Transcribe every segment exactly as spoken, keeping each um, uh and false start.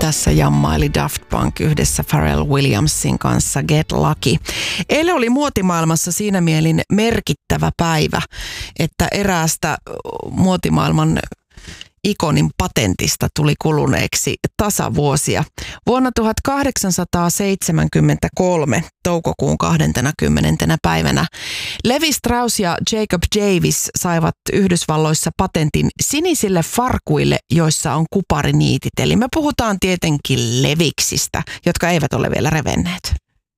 Tässä jammaili Daft Punk yhdessä Pharrell Williamsin kanssa Get Lucky. Eilen oli muotimaailmassa siinä mielin merkittävä päivä, että eräästä muotimaailman ikonin patentista tuli kuluneeksi tasavuosia. Vuonna tuhatkahdeksansataaseitsemänkymmentäkolme toukokuun kahdeskymmenes päivänä Levi Strauss ja Jacob Davis saivat Yhdysvalloissa patentin sinisille farkuille, joissa on kupariniitit. Eli me puhutaan tietenkin leviksistä, jotka eivät ole vielä revenneet.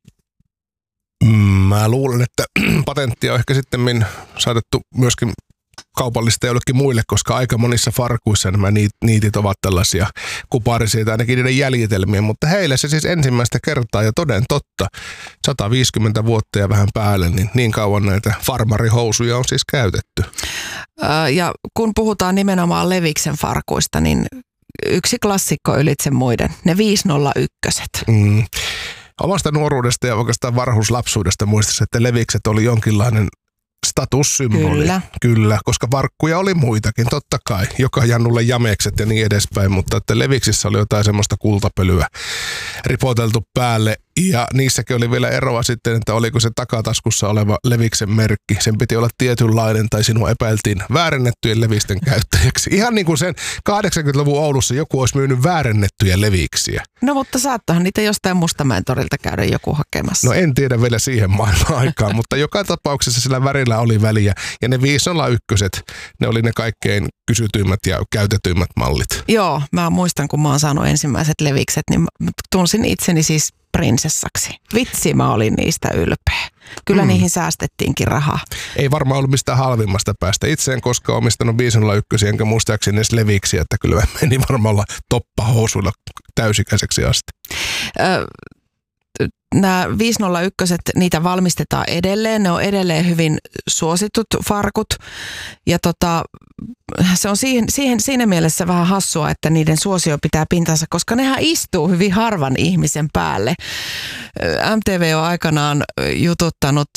Mä luulen, että patenttia on ehkä sitten saatettu myöskin kaupallista jollekin muille, koska aika monissa farkuissa nämä niitit ovat tällaisia kuparisia tai ainakin niiden jäljitelmiä, mutta heille se siis ensimmäistä kertaa ja toden totta sata viisikymmentä vuotta ja vähän päälle, niin niin kauan näitä farmarihousuja on siis käytetty. Ja kun puhutaan nimenomaan Leviksen farkuista, niin yksi klassikko ylitse muiden, ne viisi nolla yksi. Mm. Omasta nuoruudesta ja oikeastaan varhuuslapsuudesta muistaisin, että Levikset oli jonkinlainen statussymboli. Kyllä. Kyllä, koska varkkuja oli muitakin, totta kai. Joka jannulle jamekset ja niin edespäin, mutta että Leviksissä oli jotain semmoista kultapölyä ripoteltu päälle. Ja niissäkin oli vielä eroa sitten, että oliko se takataskussa oleva Leviksen merkki. Sen piti olla tietynlainen tai sinua epäiltiin väärennettyjen levisten käyttäjäksi. Ihan niin kuin sen kahdeksankymmentäluvun Oulussa joku olisi myynyt väärennettyjä leviksiä. No mutta saattahan niitä jostain Mustamäen torilta käydä joku hakemassa. No en tiedä vielä siihen maailman aikaan, mutta joka tapauksessa sillä värillä oli väliä. Ja ne viisi nolla yksi, ne oli ne kaikkein kysytyimmät ja käytetyimmät mallit. Joo, mä muistan kun mä oon saanut ensimmäiset levikset, niin tunsin itseni siis prinsessaksi. Vitsi, mä olin niistä ylpeä. Kyllä mm. niihin säästettiinkin rahaa. Ei varmaan ollut mistään halvimmasta päästä. Itse en koskaan omistanut viisi nolla yksi, enkä muistaakseni edes leviksiä, että kyllä meni varmaan olla toppahousuilla täysikäiseksi asti. Ö- Nämä viisi nolla yksi, niitä valmistetaan edelleen. Ne on edelleen hyvin suositut farkut. Ja tota, se on siihen, siihen, siinä mielessä vähän hassua, että niiden suosio pitää pintansa, koska nehän istuu hyvin harvan ihmisen päälle. M T V on aikanaan jututtanut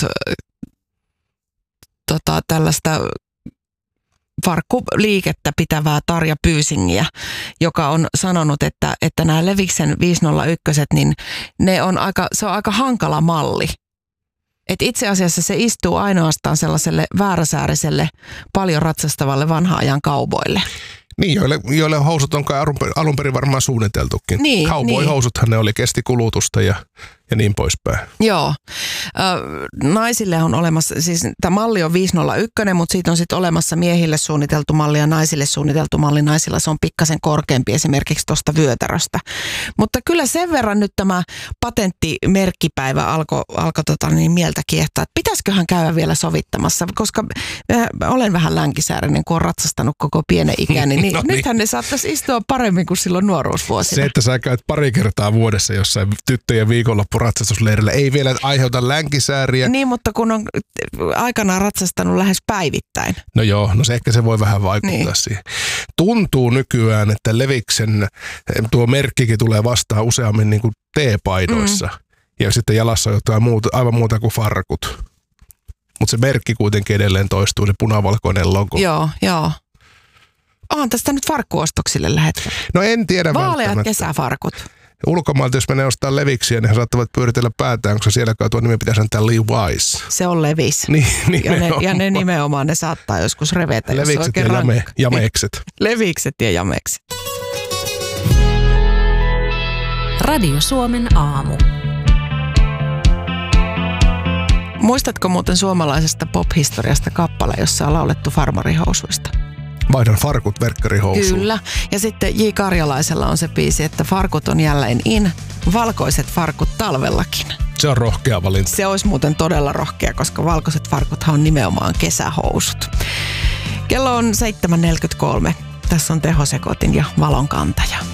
tota, tällaista farkkuliikettä pitävää Tarja Pyysingiä, joka on sanonut, että, että nämä Leviksen viisi nolla yksi, niin ne on aika, se on aika hankala malli. Et itse asiassa se istuu ainoastaan sellaiselle vääräsääriselle, paljon ratsastavalle vanhan ajan kauboille. Niin, joille, joille housut on kai alun perin varmaan suunniteltukin. Niin, Cowboy-housuthan niin. Ne oli, kesti kulutusta ja, ja niin poispäin. Joo. Naisille on olemassa, siis tämä malli on viisi nolla yksi, mutta siitä on sitten olemassa miehille suunniteltu malli ja naisille suunniteltu malli. Naisilla se on pikkasen korkeampi esimerkiksi tuosta vyötäröstä. Mutta kyllä sen verran nyt tämä patenttimerkkipäivä alkoi alko, tota, niin mieltä kiehtoa, että pitäisiköhän käydä vielä sovittamassa, koska olen vähän länkisäärinen, kun olen ratsastanut koko pienen ikäni, niin, no niin. Nythän ne saattaisi istua paremmin kuin silloin nuoruusvuosina. Se, että sä käyt pari kertaa vuodessa jossain tyttöjen viikonloppuratsastusleirillä, ei vielä aiheuta länkisääriä. Niin, mutta kun on aikanaan ratsastanut lähes päivittäin. No joo, no se ehkä se voi vähän vaikuttaa niin. Siihen. Tuntuu nykyään, että Leviksen tuo merkkikin tulee vastaan useammin niin kuin T-paidoissa. Mm. Ja sitten jalassa on jotain muuta, aivan muuta kuin farkut. Mutta se merkki kuitenkin edelleen toistuu, se punavalkoinen logo. Joo, joo. Onhan tästä nyt farkkuostoksille lähetty. No en tiedä Vaaleat kesäfarkut. Ulkomailta, jos menee ostaa Leviksiä, niin he saattavat pyöritellä päätään, koska siellä tuo nimi pitäisi antaa Levi's. Se on Levis. Niin, ja, ne, ja ne nimenomaan, ne saattaa joskus revetä. Levikset ja jame, jamekset. Levikset ja jamekset. Radio Suomen aamu. Muistatko muuten suomalaisesta pop-historiasta kappale, jossa on laulettu farmarihousuista? Vaihdan farkut verkkarihousuun. Kyllä. Ja sitten J. Karjalaisella on se biisi, että farkut on jälleen in, valkoiset farkut talvellakin. Se on rohkea valinta. Se olisi muuten todella rohkea, koska valkoiset farkuthan on nimenomaan kesähousut. Kello on seitsemän neljäkymmentäkolme. Tässä on Teho Sekotin ja Valonkantaja.